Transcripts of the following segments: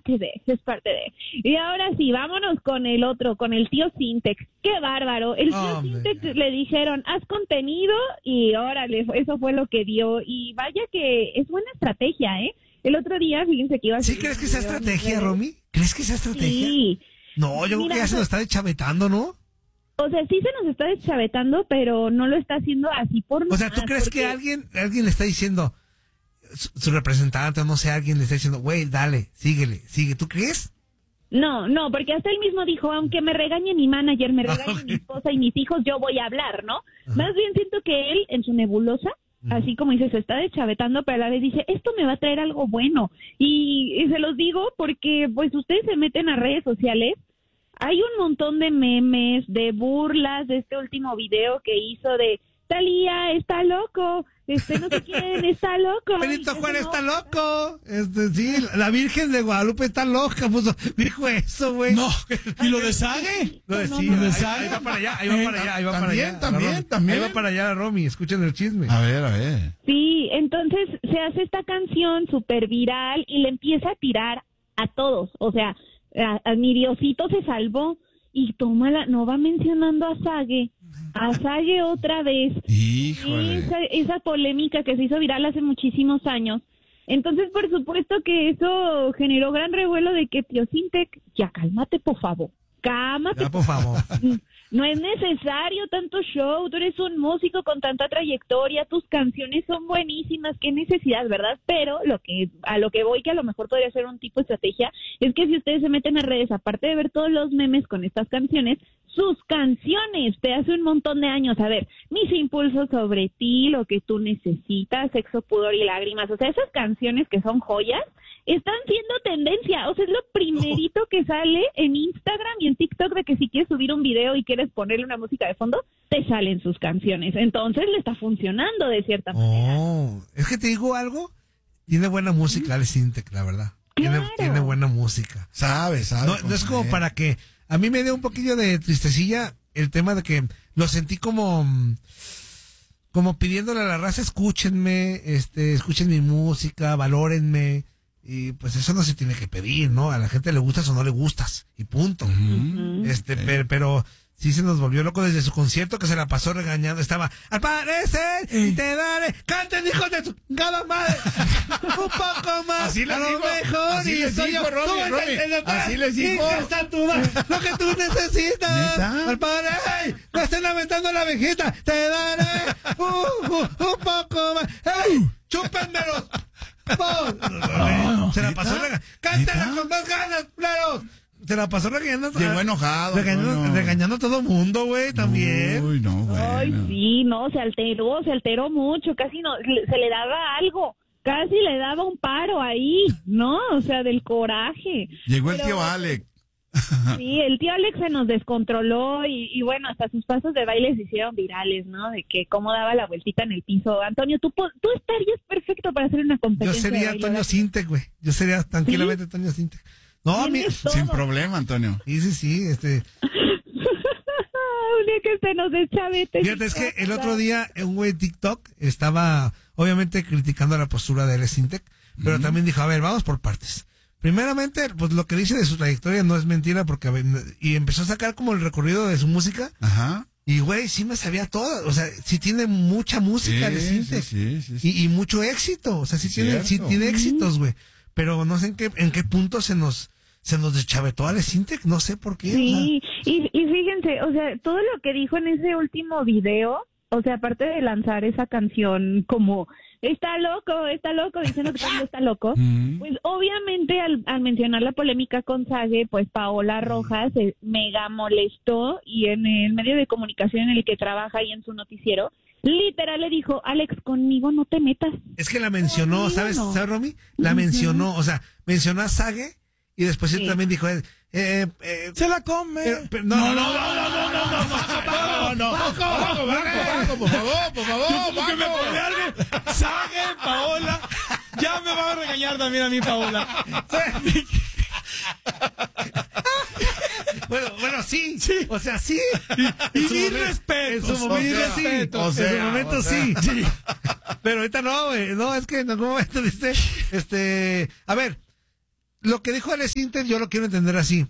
es parte de. Y ahora sí, vámonos con el otro, con el tío Sintex. ¡Qué bárbaro! El tío Sintex le dijeron, haz contenido, y órale, eso fue lo que dio. Y vaya que es buena estrategia, ¿eh? El otro día, fíjense que iba a... ¿Sí crees que sea estrategia, Romy? ¿Crees que sea estrategia? Sí. No, yo creo que ya se lo está deschavetando, ¿no? O sea, sí se nos está deschavetando, pero no lo está haciendo así por nada. O sea, ¿tú crees que alguien le está diciendo, su representante o no sé, alguien le está diciendo, güey, dale, sigue, ¿tú crees? No, porque hasta él mismo dijo, aunque me regañe mi manager, me regañe mi esposa y mis hijos, yo voy a hablar, ¿no? Ajá. Más bien siento que él, en su nebulosa, así como dice, se está deschavetando, pero a la vez dice, esto me va a traer algo bueno. Y se los digo porque, pues, ustedes se meten a redes sociales, hay un montón de memes, de burlas, de este último video que hizo de, Talía está loco, no sé quién está loco. Benito Juárez está loco. Sí, la Virgen de Guadalupe está loca, dijo eso, güey. No, ¿y lo de Sague? Lo de Sague. Ahí va para allá. También. Ahí va para allá, Romy, escuchen el chisme. A ver. Sí, entonces se hace esta canción súper viral y le empieza a tirar a todos, o sea, a mi Diosito se salvó. Y tómala, no va mencionando a Sague otra vez. Híjole. Esa polémica que se hizo viral hace muchísimos años. Entonces, por supuesto que eso generó gran revuelo de que, tío Sintex, ya cálmate, por favor. Ya, por favor. No es necesario tanto show, tú eres un músico con tanta trayectoria, tus canciones son buenísimas, qué necesidad, ¿verdad? Pero a lo que voy, que a lo mejor podría ser un tipo de estrategia, es que si ustedes se meten a redes, aparte de ver todos los memes con estas canciones, sus canciones de hace un montón de años, a ver, Mis impulsos sobre ti, Lo que tú necesitas, Sexo, pudor y lágrimas, o sea, esas canciones que son joyas, están siendo tendencia, o sea, es lo primerito que sale en Instagram y en TikTok de que si quieres subir un video y quieres ponerle una música de fondo, te salen sus canciones. Entonces le está funcionando de cierta manera. Es que te digo algo, tiene buena música Alex Sintek, la verdad. Claro. Tiene buena música. Sabe. No es como para que, a mí me dio un poquillo de tristecilla el tema de que lo sentí como pidiéndole a la raza, escúchenme, escuchen mi música, valórenme. Y pues eso no se tiene que pedir, ¿no? A la gente le gustas o no le gustas. Y punto. Pero sí se nos volvió loco desde su concierto que se la pasó regañando. Estaba, al parecer, te daré, canten hijos de su cada madre. Un poco más. Así les a lo digo, mejor. así Y les soy dijo, yo. Romy. Así les dijo. Lo que tú necesitas. ¿Neta? Al padre, ¡hey! No estén aventando la viejita. Te daré un poco más. ¡Hey! ¡Chúpenmelos! Se la pasó regañando. ¡Cántala con más ganas, claro! Se la pasó regañando. Llegó enojado. Regañando a todo mundo, güey, también. Uy, no, güey. Ay, sí, no, se alteró mucho, casi no, se le daba algo. Casi le daba un paro ahí, ¿no? O sea, del coraje. Llegó el tío Alex. Sí, el tío Alex se nos descontroló y bueno, hasta sus pasos de baile se hicieron virales, ¿no? De que cómo daba la vueltita en el piso. Antonio, tú estarías perfecto para hacer una competencia. Yo sería Antonio Sintek, güey. Yo sería tranquilamente Antonio Sintek. No, sin problema, Antonio. Sí. Un día que se nos deschavete. Fíjate, es que el otro día un güey de TikTok estaba obviamente criticando la postura de Alex Sintek, pero también dijo, a ver, vamos por partes. Primeramente, pues lo que dice de su trayectoria no es mentira porque y empezó a sacar como el recorrido de su música. Ajá. Y güey, sí me sabía toda, o sea, sí tiene mucha música Alex Sintek. Sí. Y mucho éxito, o sea, sí tiene éxitos, güey. Pero no sé en qué punto se nos deschavetó Alex Sintek, no sé por qué. Sí, y fíjense, o sea, todo lo que dijo en ese último video, o sea, aparte de lanzar esa canción como está loco, diciendo que todo el mundo está loco, pues obviamente al mencionar la polémica con Sague, pues Paola Rojas se mega molestó y en el medio de comunicación en el que trabaja y en su noticiero, literal le dijo, Alex, conmigo no te metas. Es que la mencionó, ¿sabes, Romy? La mencionó, o sea, mencionó a Sague y después él también dijo, se la come. No, por favor, que me pone algo. Sague, Paola. Ya me va a regañar también a mí, Paola. Bueno, sí. O sea, sí. Y respeto. En su momento sí. O sea, en su momento sí. Pero ahorita no, güey. No, es que en algún momento dice, a ver, lo que dijo Alex Sintek yo lo quiero entender así.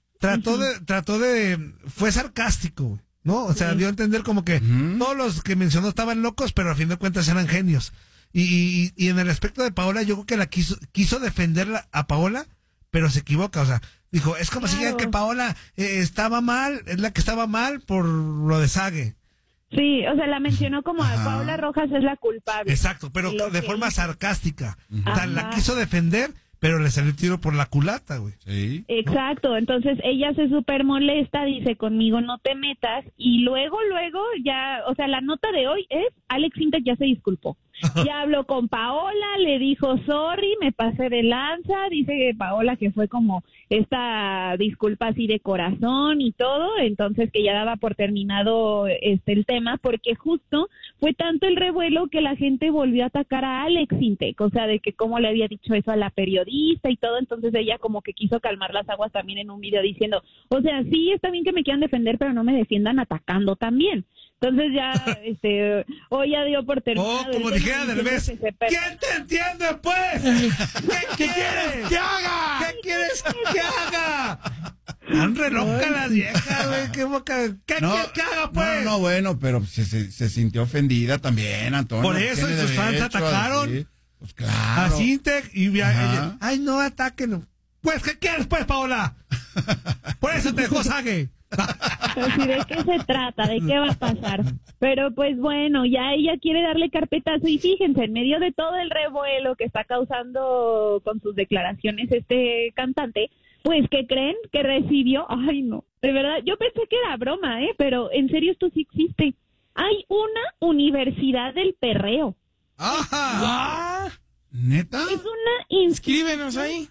Fue sarcástico, güey, ¿no? O sea, dio a entender como que todos los que mencionó estaban locos, pero a fin de cuentas eran genios. Y en el aspecto de Paola, yo creo que la quiso defenderla a Paola, pero se equivoca, o sea, dijo, es como si digan que Paola estaba mal, es la que estaba mal por lo de Sage. Sí, o sea, la mencionó como a Paola Rojas es la culpable. Exacto, pero de forma sarcástica. O sea, la quiso defender, pero le salió el tiro por la culata, güey. Sí. Exacto, entonces ella se súper molesta, dice conmigo no te metas, y luego ya, o sea, la nota de hoy es Alex Sintek ya se disculpó. Ya habló con Paola, le dijo sorry, me pasé de lanza, dice que Paola que fue como esta disculpa así de corazón y todo, entonces que ya daba por terminado el tema, porque justo fue tanto el revuelo que la gente volvió a atacar a Alex Sintek, o sea, de que cómo le había dicho eso a la periodista y todo, entonces ella como que quiso calmar las aguas también en un video diciendo, o sea, sí, está bien que me quieran defender, pero no me defiendan atacando también. Entonces ya, hoy ya dio por terminado. Oh, como dijera Derbez, ¿quién te entiende, pues? ¿Qué quieres que haga? ¿Qué quieres que haga? Tan re loca la vieja, güey, qué boca. ¿Qué quieres que haga, pues? No, bueno, pero se sintió ofendida también, Antonio. Por eso, y sus fans atacaron. Pues claro. A Sintek, y ella, ay, no, atáquenlo. Pues, ¿qué quieres, pues, Paola? Por eso te dejó Sage. Así, ¿de qué se trata? ¿De qué va a pasar? Pero pues bueno, ya ella quiere darle carpetazo y fíjense, en medio de todo el revuelo que está causando con sus declaraciones este cantante, pues ¿qué creen? Que recibió, ay no, de verdad, yo pensé que era broma, pero en serio esto sí existe. Hay una universidad del perreo. ¡Ajá! ¿Neta? Es una Escríbenos ahí.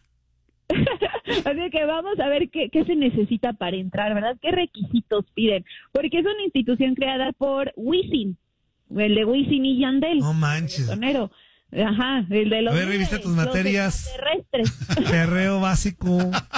Así que vamos a ver qué se necesita para entrar, ¿verdad? ¿Qué requisitos piden? Porque es una institución creada por Wisin, el de Wisin y Yandel. No manches. Tonero. Ajá, el de los... A ver, revista tus materias. Terrestres. Perreo básico.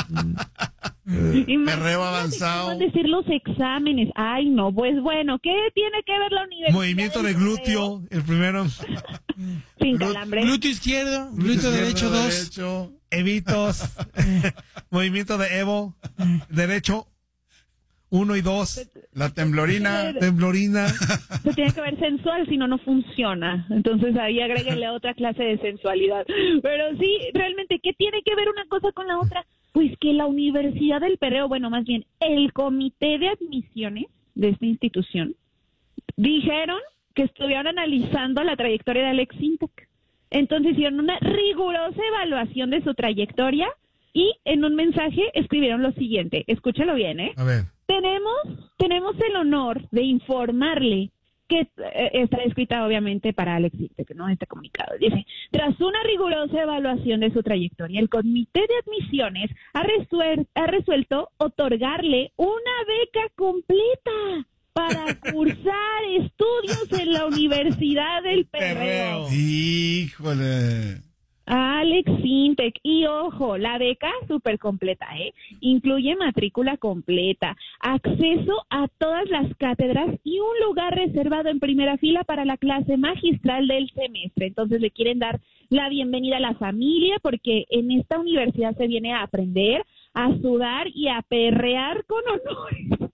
Perreo avanzado. Van a decir los exámenes. Ay, no, pues bueno, ¿qué tiene que ver la universidad? Movimiento de glúteo, el primero. Sin calambre. Glúteo izquierdo, glúteo derecho 2. Evitos. Movimiento de Evo, derecho 1 y 2. La temblorina. Temblorina. Se tiene que ver sensual, si no, no funciona. Entonces ahí agréguenle otra clase de sensualidad. Pero sí, realmente, ¿qué tiene que ver una cosa con la otra? Pues que la Universidad del Perreo, bueno, más bien, el comité de admisiones de esta institución, dijeron que estuvieron analizando la trayectoria de Alex Sintek. Entonces hicieron una rigurosa evaluación de su trayectoria y en un mensaje escribieron lo siguiente. Escúchalo bien, A ver. Tenemos el honor de informarle que está escrita obviamente para Alex Sintek, ¿no? Este comunicado. Dice, tras una rigurosa evaluación de su trayectoria, el comité de admisiones ha resuelto otorgarle una beca completa para cursar estudios en la Universidad del Perreo. Híjole. Alex Sintek. Y ojo, la beca súper completa, incluye matrícula completa, acceso a todas las cátedras y un lugar reservado en primera fila para la clase magistral del semestre. Entonces le quieren dar la bienvenida a la familia porque en esta universidad se viene a aprender, a sudar y a perrear con honores.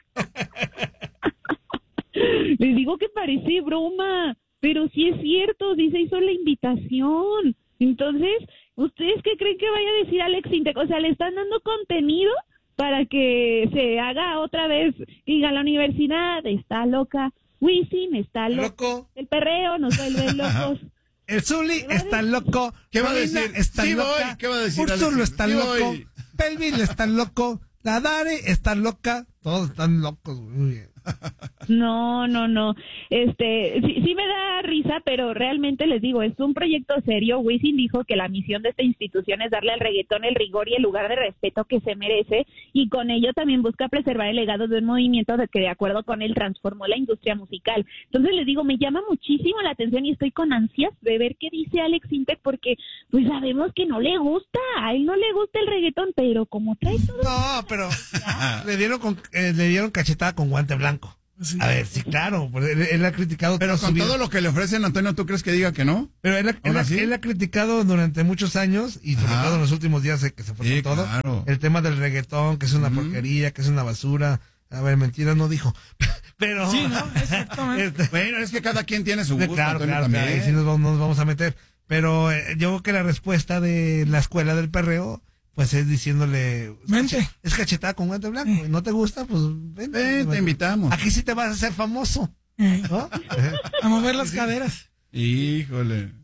Les digo que parece broma, pero sí es cierto, sí se hizo la invitación. Entonces, ¿ustedes qué creen que vaya a decir Alex Sintek? O sea, le están dando contenido para que se haga otra vez, diga, la universidad está loca, Wisin está loco, el perreo nos vuelve locos. El Zuli está loco. ¿Qué va a decir? Está Sí loca. voy. ¿Qué va a decir? Úrsulo está Sí loco. voy. Pelvin está loco. La Dare está loca. Todos están locos, güey. Muy bien. No. Sí me da risa, pero realmente les digo, es un proyecto serio. Wisin dijo que la misión de esta institución es darle al reggaetón el rigor y el lugar de respeto que se merece, y con ello también busca preservar el legado de un movimiento que de acuerdo con él transformó la industria musical. Entonces les digo, me llama muchísimo la atención y estoy con ansias de ver qué dice Alex Sintek, porque pues sabemos que no le gusta, a él no le gusta el reggaetón, pero como trae todo... No, pero le dieron cachetada con guante blanco. Sí. A ver, sí, claro, pues él ha criticado. Pero toda con su vida. todo lo que le ofrecen, Antonio, ¿tú crees que diga que no? Pero ¿Ahora sí? él ha criticado durante muchos años, y sobre Ajá. todo en los últimos días que se fue Sí, con todo, claro. el tema del reggaetón, que es una porquería, que es una basura. A ver, mentira no dijo. Pero Sí, ¿no? Exactamente. Bueno, es que cada quien tiene su gusto, claro, Antonio, claro, también. claro, ahí sí nos vamos a meter. Pero yo creo que la respuesta de la escuela del perreo, pues es diciéndole, Vente. es cachetada con guante blanco, ¿no te gusta? Pues vente. Ven, te invitamos. Aquí sí te vas a hacer famoso, ¿no? A mover las caderas. Híjole.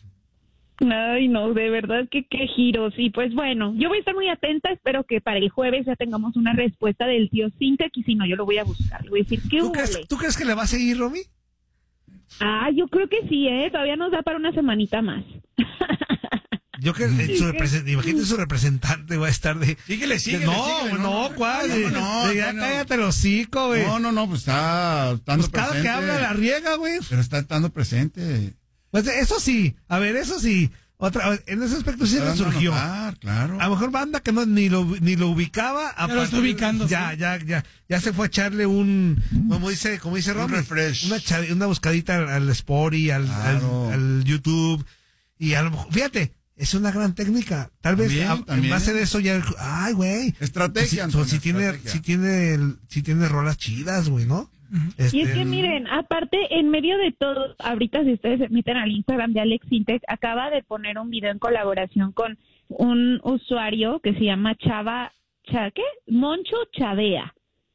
Ay, no, de verdad que qué giros. Y pues bueno, yo voy a estar muy atenta. Espero que para el jueves ya tengamos una respuesta del tío Sintec. Y si no, yo lo voy a buscar. Le voy a decir, ¿qué hubo? ¿Tú crees que le va a seguir, Romy? Ah, yo creo que sí, todavía nos da para una semanita más. Yo que imagínate su representante va a estar de... Síguele, No, ¿cuál? No, Ya no. cállate el hocico, güey. No, pues está estando Pues cada presente. que habla la riega, güey. Pero está estando presente. Pues eso sí, a ver, eso sí. En ese aspecto sí Está dando a resurgió. notar, claro. A lo mejor banda que no ni lo ubicaba. Ya lo está ubicando, Ya se fue a echarle como dice Romy, refresh. una buscadita al Spotify, Claro. al YouTube. Y a lo mejor, fíjate, es una gran técnica. Tal vez en También. base de eso ya, ay, güey. Estrategia, Pues Antonio, sí tiene rolas chidas, güey, ¿no? Y es que miren, aparte, en medio de todo, ahorita si ustedes se meten al Instagram de Alex Sintec, acaba de poner un video en colaboración con un usuario que se llama Moncho Chavea,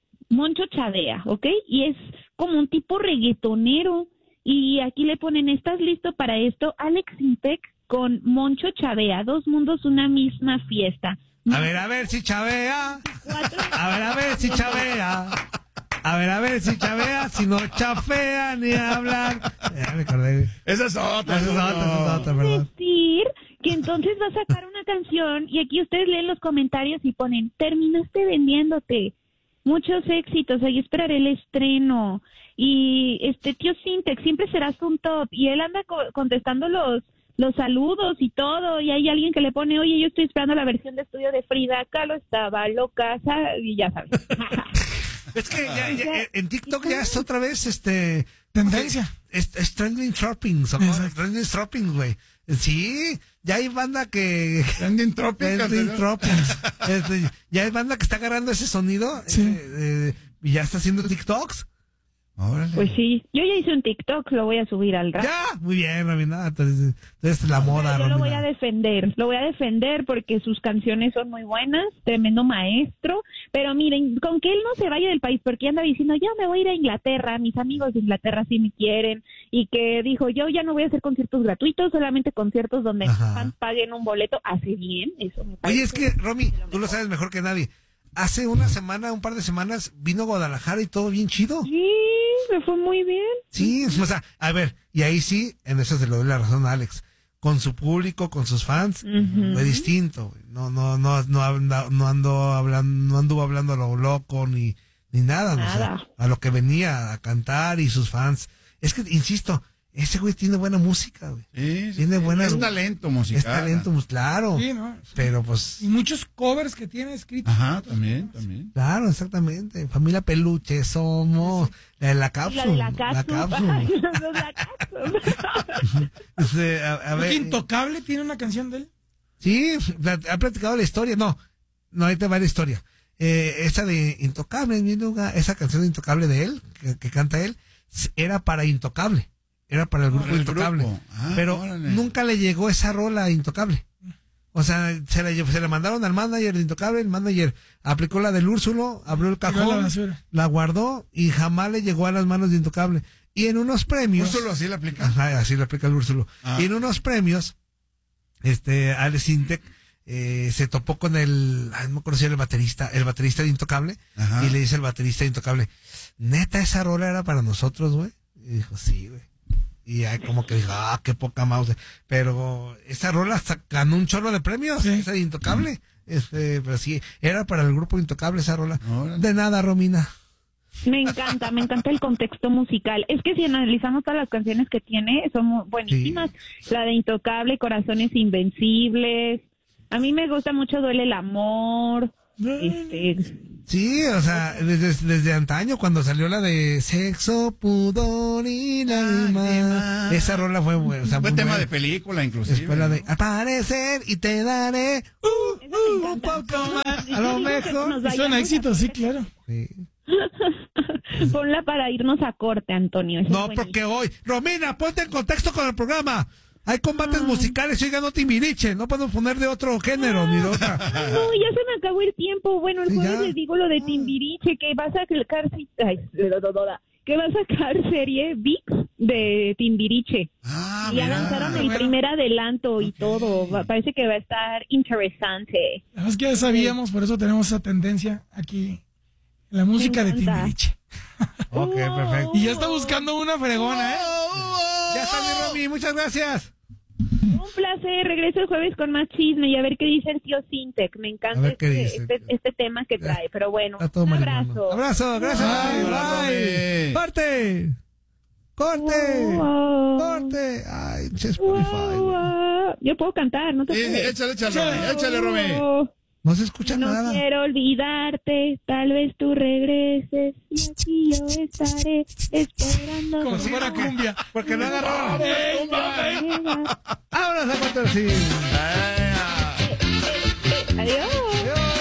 ¿ok? Y es como un tipo reggaetonero, y aquí le ponen, ¿estás listo para esto? Alex Sintec con Moncho Chavea, dos mundos, una misma fiesta. A ver si chavea. A ver si chavea. A ver si chavea, si no chafea ni hablar. Ya me acordé. Esa es otra. Perdón. Decir que entonces va a sacar una canción y aquí ustedes leen los comentarios y ponen, terminaste vendiéndote. Muchos éxitos, ahí esperaré el estreno. Y tío Sintec, siempre serás un top. Y él anda contestando los saludos y todo, y hay alguien que le pone, oye, yo estoy esperando la versión de estudio de Frida Kahlo, estaba loca, y ya sabes. Es que ya en TikTok ya es otra vez tendencia. Es trending shoppings, trending shopping, güey. Sí, ya hay banda que Trending Tropics. Ya hay banda que está agarrando ese sonido, y ya está haciendo TikToks. Órale. Pues sí, yo ya hice un TikTok, lo voy a subir al rato. Ya, muy bien, Romina. Entonces la moda, Yo lo voy Romina. lo voy a defender porque sus canciones son muy buenas, tremendo maestro, pero miren, con que él no se vaya del país, porque anda diciendo, yo me voy a ir a Inglaterra, mis amigos de Inglaterra sí me quieren, y que dijo, yo ya no voy a hacer conciertos gratuitos, solamente conciertos donde mis fans paguen un boleto, hace bien, eso me parece. Oye, es que, Romy, tú lo sabes mejor que nadie. Hace un par de semanas, vino a Guadalajara y todo bien chido. Sí, me fue muy bien. Sí, o sea, a ver, y ahí sí, en eso se le doy la razón a Alex. Con su público, con sus fans, fue distinto. No anduvo hablando a lo loco ni nada. O sea, a lo que venía a cantar y sus fans. Es que, insisto, ese güey tiene buena música, güey. Sí, Tiene buena... Es talento musical. Es talento, claro. Sí, ¿no? Pero pues... Y muchos covers que tiene escritos. Ajá, también. Claro, exactamente. Familia Peluche, somos la cápsula. La cápsula. A ver, Intocable tiene una canción de él. sí, ha platicado la historia. No, ahí te va la historia. Esa de Intocable, en mi lugar, esa canción de Intocable de él, que canta él, era para Intocable. Era para el grupo Intocable. Pero órale. nunca le llegó esa rola a Intocable. O sea, se la mandaron al manager de Intocable, el manager aplicó la del Úrsulo, abrió el cajón, la guardó y jamás le llegó a las manos de Intocable. Y en unos premios... ¿Úrsulo así le aplica? Ajá, así le aplica el Úrsulo. Y en unos premios, Alex Sintec se topó con no me acuerdo si era el baterista de Intocable, y le dice el baterista de Intocable, neta, esa rola era para nosotros, güey. Y dijo, sí, güey. Y ya como que dijo, qué poca mouse. Pero esa rola ganó un chorro de premios, esa de Intocable. Pero sí, era para el grupo Intocable esa rola. De nada, Romina. Me encanta el contexto musical. Es que si analizamos todas las canciones que tiene, son muy buenísimas. Sí. La de Intocable, Corazones Invencibles. A mí me gusta mucho Duele el Amor. Sí, o sea, desde antaño, cuando salió la de Sexo, Pudor y Lágrimas. Esa rola fue buena. O sea, Fue muy tema buena. de película, inclusive. Después la de Aparecer y te daré un poco más. A lo mejor. Suena éxito, sí, claro. Sí. Ponla para irnos a corte, Antonio. Eso No, es porque hoy. Romina, ponte en contexto con el programa. Hay combates musicales y ganó Timbiriche. No podemos poner de otro género ni de otra. No, ya se me acabó el tiempo. Bueno, el Sí, jueves ya. les digo lo de Timbiriche, que va a sacar que va a sacar serie VIX de Timbiriche. Ah, Y ya mira. lanzaron el primer adelanto y todo. Parece que va a estar interesante. La verdad es que ya sabíamos, por eso tenemos esa tendencia aquí en la música de encanta. Timbiriche. Ok, perfecto. Y ya está buscando una fregona, ¿eh? Ya está, mi Romy. Muchas gracias. Un placer. Regreso el jueves con más chisme y a ver qué dice el tío Sintec. Me A encanta ver qué dice. este tema que trae. Pero bueno, Está todo un marihuano. abrazo. Abrazo, gracias. Ay, Bye. Romy. Corte. Corte. Wow. Corte. Ay, che, Wow, Spotify. wow. Yo puedo cantar, no te Sí, sí, preocupes. échale, Romy. Oh, No se escucha no nada. quiero olvidarte, tal vez tú regreses y aquí yo estaré esperando. Como si fuera cumbia. Porque no agarraron. Venga, venga. Llegar. Vámonos a corte, sí. Ay.